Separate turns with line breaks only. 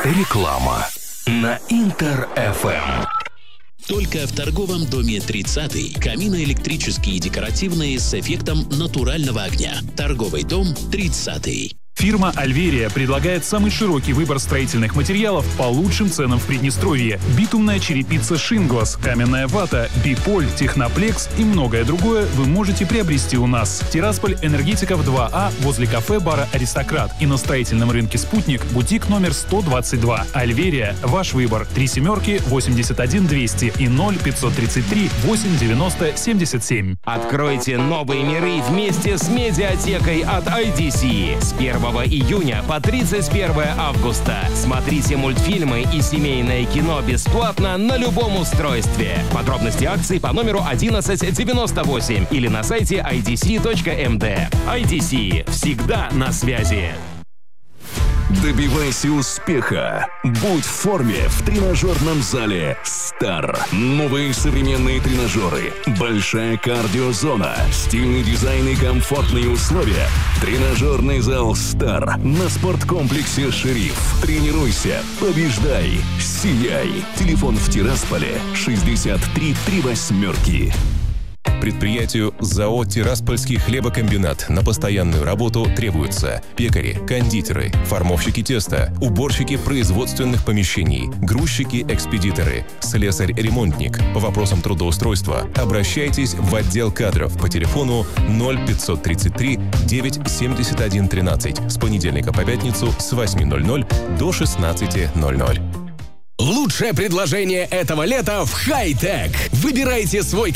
Реклама на Интер-ФМ.
Только в торговом доме 30-й. Камины электрические и декоративные с эффектом натурального огня. Торговый дом 30-й.
Фирма «Альверия» предлагает самый широкий выбор строительных материалов по лучшим ценам в Приднестровье. Битумная черепица «Шинглас», каменная вата, биполь, техноплекс и многое другое вы можете приобрести у нас. Тирасполь, Энергетиков 2А, возле кафе-бара «Аристократ» и на строительном рынке «Спутник», бутик номер 122. «Альверия» — ваш выбор. 3 81 200 и 0533 890 77.
Откройте новые миры вместе с медиатекой от IDC. С 1 июня по 31 августа. Смотрите мультфильмы и семейное кино бесплатно на любом устройстве. Подробности акций по номеру 1198 или на сайте idc.md. IDC. Всегда на связи.
Добивайся успеха. Будь в форме в тренажерном зале «Стар». Новые современные тренажеры, большая кардиозона, стильный дизайн и комфортные условия. Тренажерный зал «Стар» на спорткомплексе «Шериф». Тренируйся, побеждай, сияй. Телефон в Тирасполе 63 38.
Предприятию ЗАО «Тираспольский хлебокомбинат» на постоянную работу требуются пекари, кондитеры, формовщики теста, уборщики производственных помещений, грузчики-экспедиторы, слесарь-ремонтник. По вопросам трудоустройства обращайтесь в отдел кадров по телефону 0533 971 13 с понедельника по пятницу с 8:00 до 16:00.
Лучшее предложение этого лета в Хай-Тек. Выбирайте свой